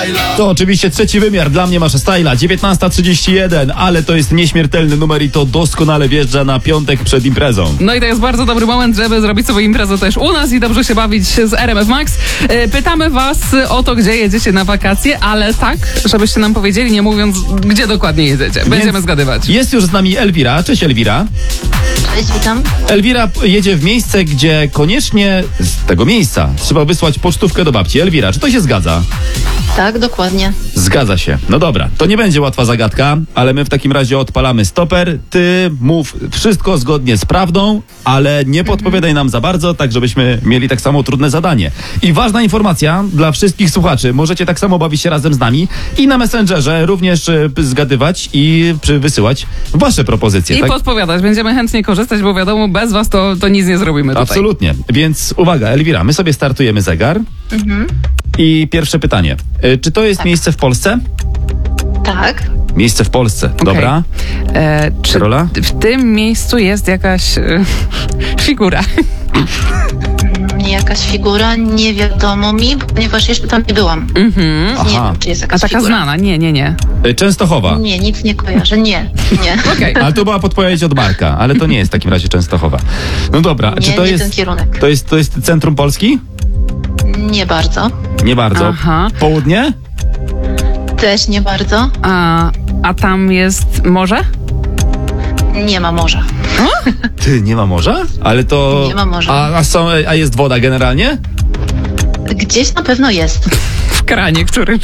To oczywiście trzeci wymiar, dla mnie masz styla, 19:31, ale to jest nieśmiertelny numer i to doskonale wjeżdża na piątek przed imprezą. No i to jest bardzo dobry moment, żeby zrobić sobie imprezę też u nas i dobrze się bawić z RMF Max. Pytamy was o to, gdzie jedziecie na wakacje, ale tak, żebyście nam powiedzieli, nie mówiąc, gdzie dokładnie jedziecie. Będziemy zgadywać. Jest już z nami Elwira. Cześć Elwira. Cześć, witam. Elwira jedzie w miejsce, gdzie koniecznie z tego miejsca trzeba wysłać pocztówkę do babci. Elwira, czy to się zgadza? Tak, dokładnie. Zgadza się. No dobra, to nie będzie łatwa zagadka, ale my w takim razie odpalamy stoper. Ty mów wszystko zgodnie z prawdą, ale nie podpowiadaj nam za bardzo, tak żebyśmy mieli tak samo trudne zadanie. I ważna informacja dla wszystkich słuchaczy. Możecie tak samo bawić się razem z nami i na Messengerze również zgadywać i wysyłać wasze propozycje. I tak? podpowiadać. Będziemy chętnie korzystać, bo wiadomo, bez was to nic nie zrobimy tutaj. Absolutnie. Więc uwaga, Elwira, my sobie startujemy zegar. I pierwsze pytanie. Czy to jest miejsce w Polsce? Tak. Miejsce w Polsce. Dobra. Czy Karola? w tym miejscu jest jakaś figura? Jakaś figura, nie wiadomo mi, ponieważ jeszcze tam nie byłam. Nie Aha. wiem, czy jest A jakaś taka figura. znana? Nie. Częstochowa. Nie, nic nie kojarzę. Nie. Okej. Ale to była podpowiedź od Marka, ale to nie jest w takim razie Częstochowa. No dobra, Nie, czy to nie jest... ten kierunek. To jest centrum Polski? Nie bardzo. Nie bardzo. Aha. Południe? Też nie bardzo. A tam jest morze? Nie ma morza. Ty, nie ma morza? Ale to... Nie ma morza. A jest woda generalnie? Gdzieś na pewno jest. W kranie którymś.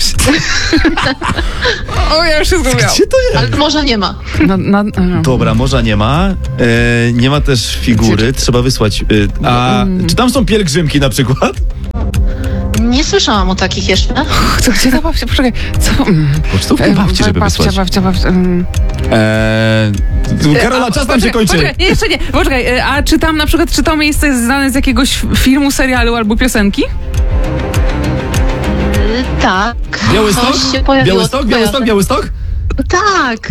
O, ja już się zgubiłam. Gdzie to jest? Ale morza nie ma. Dobra, morza nie ma. Nie ma też figury. Trzeba wysłać. Czy tam są pielgrzymki na przykład? Nie słyszałam o takich jeszcze. Co, gdzie ta babcia? Poczekaj. Co? Pocztówkę babci, żeby wysłać. Babcia. Karola, czas nam się kończy. Poczekaj, nie, jeszcze nie. Poczekaj, a czy tam na przykład, czy to miejsce jest znane z jakiegoś filmu, serialu albo piosenki? Tak. Białystok? Coś się pojawiło. Białystok? Tak.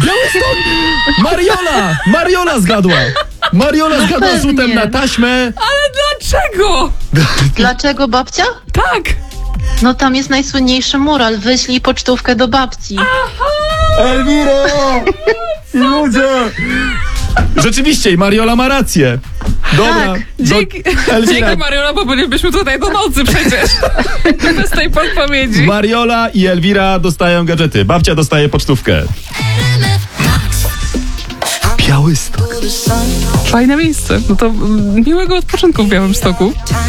Mariola zgadła. Mariola zgadła pewnie. rzutem na taśmę. Ale dlaczego? Dlaczego babcia? Tak. No tam jest najsłynniejszy mural. Wyślij pocztówkę do babci. Elwiro! Ludzie! Rzeczywiście, i Mariola ma rację. Dobra. Tak. Dzięki, Elwira. Mariola, bo bylibyśmy tutaj do nocy przecież. Bez tej podpowiedzi. Mariola i Elwira dostają gadżety. Babcia dostaje pocztówkę. Białystok. Fajne miejsce. No to miłego odpoczynku w Białymstoku.